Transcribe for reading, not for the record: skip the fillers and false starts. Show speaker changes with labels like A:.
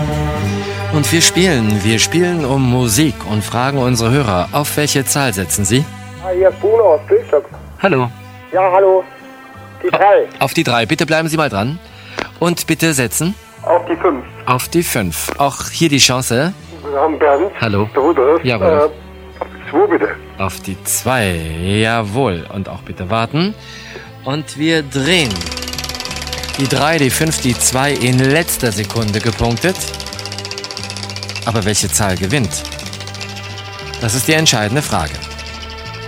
A: Und wir spielen um Musik und fragen unsere Hörer, auf welche Zahl setzen sie?
B: Hier ist Bruno aus Pilstock.
A: Hallo.
B: Ja, hallo. Die 3.
A: Auf die 3, bitte bleiben Sie mal dran. Und bitte setzen?
B: Auf die 5.
A: Auf die 5. Auch hier die Chance.
B: Wir haben Bernd.
A: Hallo.
B: Der Rudolf.
A: Jawohl.
B: Auf die 2 bitte.
A: Auf die 2, jawohl. Und auch bitte warten. Und wir drehen. Die 3, die 5, die 2 in letzter Sekunde gepunktet. Aber welche Zahl gewinnt? Das ist die entscheidende Frage.